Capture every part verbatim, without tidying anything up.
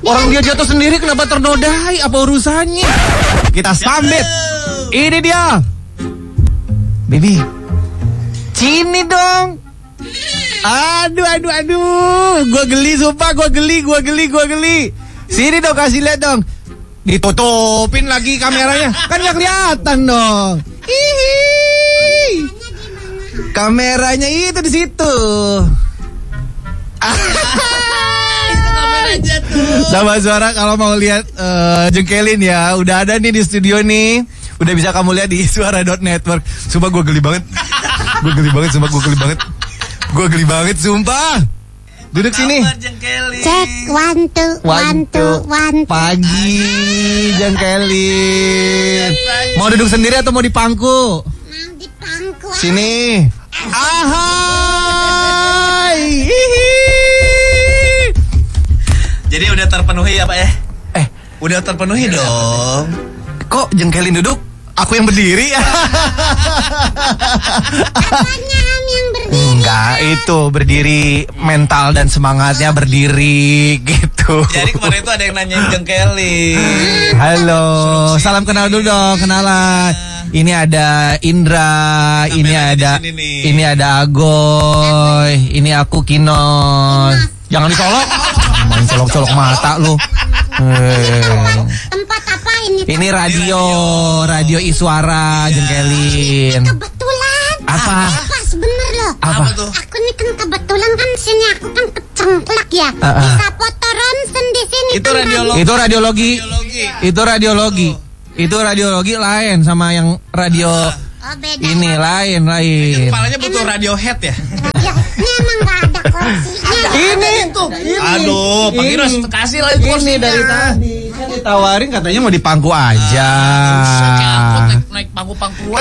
Orang dia jatuh sendiri kenapa ternodai? Apa urusannya? Kita sambit. Ini dia. Baby. Sini dong. Aduh, aduh, aduh. Gua geli, sumpah. Gua geli, gua geli, gua geli. Sini dong, kasih lihat dong. Ditutupin lagi kameranya. Kan gak kelihatan dong. Hihi. Kameranya itu di situ. Sama Suara kalau mau lihat uh, jengkelin ya, udah ada nih di studio nih. Udah bisa kamu lihat di suara dot network. Sumpah gue geli banget. Gue geli banget, sumpah gue geli banget. Gue geli banget, sumpah. Duduk sini. Cek, one two, one two, one two. Pagi, jengkelin. Mau duduk sendiri atau mau di pangku? Mau di pangku. Sini. Ahai. Jadi udah terpenuhi ya Pak ya? Eh, udah terpenuhi dong. Kok jengkelin duduk? Aku yang berdiri. Apanya yang berdiri? Enggak, itu berdiri mental dan semangatnya berdiri gitu. Jadi kemarin itu ada yang nanyain jengkelin. Halo, salam kenal dulu dong, kenalan. Ini ada Indra, ini ada ini ada Agoy, ini aku Kinos. Jangan dicolok. Main colok-colok mata lu. Tempat apa ini? Ini radio, radio Iswara, jengkelin. Kebetulan. Apa? Pas bener loh. Apa? tuh? Aku nih kan kebetulan kan sini aku kan kecengklak ya. Uh, uh. Bisa foto ronsen di sini. Itu kan, radiologi. Itu radiologi. Radiologi. Itu radiologi. Itu radiologi lain sama yang radio Oh beda. ini ya. lain lain. Kepalanya butuh Radiohead ya? Ya, ini emang gak ada kursinya. Ini tuh. Aduh, Pak Ginos kasih lagi kursinya. Ini dari tadi kan ditawarin katanya mau di pangku aja. Naik, naik pangku-pangkuan.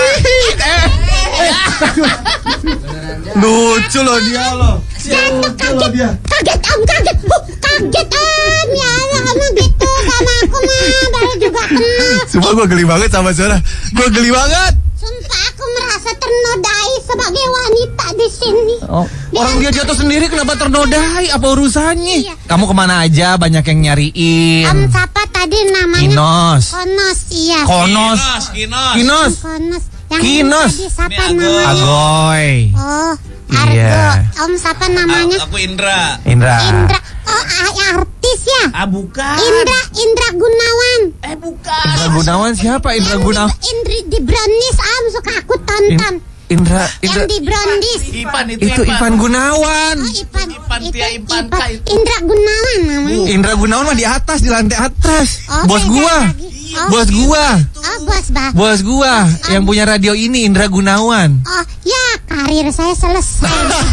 Lucu loh dia loh. Jatuh kaget, kaget om, kaget, uh, kaget om, ya Allah kamu gitu sama aku mah baru juga kenal. Sumpah gue geli banget sama Suara. Gue geli banget. Sumpah aku merasa ternodai sebagai wanita di sini. Oh, orang dia jatuh sendiri kenapa ternodai? Apa urusannya? Iya. Kamu kemana aja? Banyak yang nyariin. Om siapa tadi namanya? Kinos. Konos, iya. Konos. Kinos. Kinos. Konos. Yang Kinos. tadi siapa Ini Agoy. namanya? Agoy. Oh, Argo. Iya. Om siapa namanya? Aku Indra. Indra. Indra. Oh, ah, artis ya? Ah bukan. Indra, Indra Gunawan. Eh bukan. Indra Gunawan siapa? Indra Gunawan. Indri di Brownies, Om suka aku tonton. Indra, Yang Indra. di Brownies. Ipan itu, Itu Ivan Gunawan. Oh, Ipan. Ipan, itu Tia Ipan, Ipan. Kak, itu. Indra Gunawan namanya. Indra Gunawan mah di atas, di lantai atas. Oh, Bos beda gua. lagi. Oh, Bos gua. Oh, bos bah. Bos gua yang punya radio ini Indra Gunawan. Oh, ya karir saya selesai.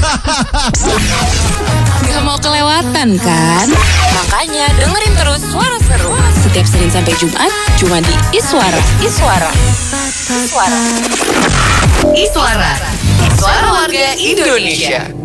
Gak mau kelewatan kan? Makanya dengerin terus Suara Seru setiap Senin sampai Jumat cuma di Iswara. Iswara. Iswara. Iswara. Suara warga Indonesia.